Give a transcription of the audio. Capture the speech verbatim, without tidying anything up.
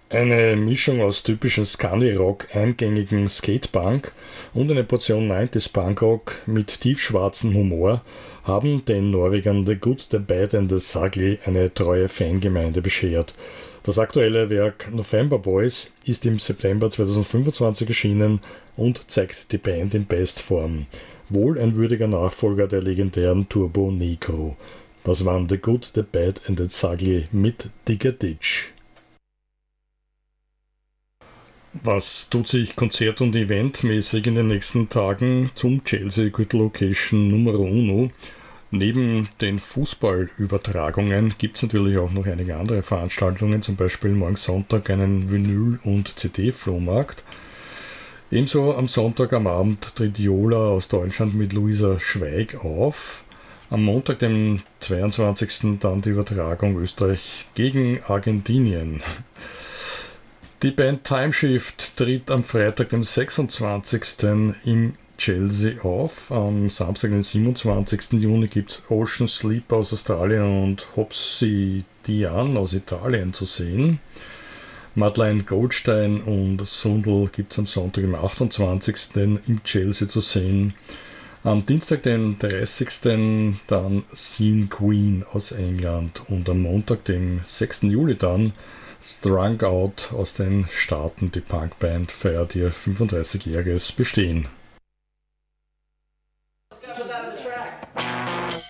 Eine Mischung aus typischem Scandi-Rock, eingängigen Skatepunk und eine Portion neunziger Punkrock mit tiefschwarzem Humor haben den Norwegern The Good, The Bad and The Ugly eine treue Fangemeinde beschert. Das aktuelle Werk November Boys ist im September zweitausendfünfundzwanzig erschienen und zeigt die Band in Bestform. Wohl ein würdiger Nachfolger der legendären Turbo Negro. Das waren The Good, The Bad and The Ugly mit Digger Ditch. Was tut sich konzert- und eventmäßig in den nächsten Tagen zum Chelsea Good Location Numero Uno? Neben den Fußballübertragungen gibt es natürlich auch noch einige andere Veranstaltungen, zum Beispiel morgen Sonntag einen Vinyl- und C D-Flohmarkt. Ebenso am Sonntag am Abend tritt Jola aus Deutschland mit Luisa Schweig auf. Am Montag, dem zweiundzwanzigsten dann die Übertragung Österreich gegen Argentinien. Die Band Timeshift tritt am Freitag, dem sechsundzwanzigsten im Chelsea auf. Am Samstag, den siebenundzwanzigsten Juni gibt es Ocean Sleep aus Australien und Hopsy Dian aus Italien zu sehen. Madeleine Goldstein und Sundel gibt es am Sonntag, dem achtundzwanzigsten im Chelsea zu sehen. Am Dienstag, den dreißigsten dann Scene Queen aus England und am Montag, dem sechsten Juli dann Strung Out aus den Staaten. Die Punkband feiert ihr fünfunddreißigjähriges Bestehen.